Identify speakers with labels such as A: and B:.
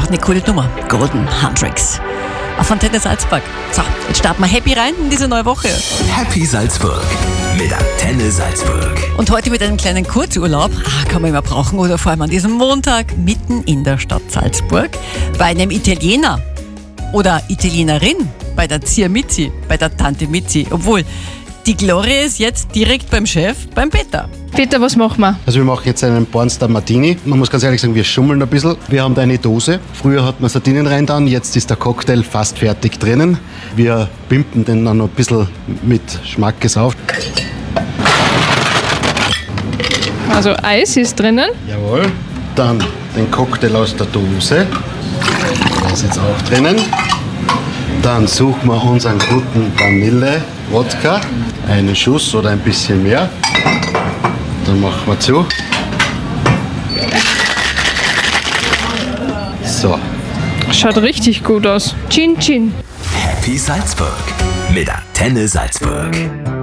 A: eine coole Nummer. Golden Handtricks. Auf Antenne Salzburg. So, jetzt starten wir happy rein in diese neue Woche.
B: Happy Salzburg mit Antenne Salzburg.
A: Und heute mit einem kleinen Kurzurlaub. Kann man immer brauchen, oder vor allem an diesem Montag mitten in der Stadt Salzburg bei einem Italiener oder Italienerin, bei der Zia Mizzi, bei der Tante Mizzi. Obwohl, die Gloria ist jetzt direkt beim Chef, beim Peter.
C: Peter, was machen wir?
D: Also wir machen jetzt einen Pornstar Martini. Man muss ganz ehrlich sagen, wir schummeln ein bisschen. Wir haben da eine Dose. Früher hat man Sardinen rein dann, jetzt ist der Cocktail fast fertig drinnen. Wir pimpen den dann noch ein bisschen mit Schmackes auf.
C: Also Eis ist drinnen.
D: Jawohl. Dann den Cocktail aus der Dose. Der ist jetzt auch drinnen. Dann suchen wir unseren guten Vanille-Wodka. Einen Schuss oder ein bisschen mehr. Dann machen wir zu. So.
C: Schaut richtig gut aus. Chin Chin.
B: Happy Salzburg mit Antenne Salzburg.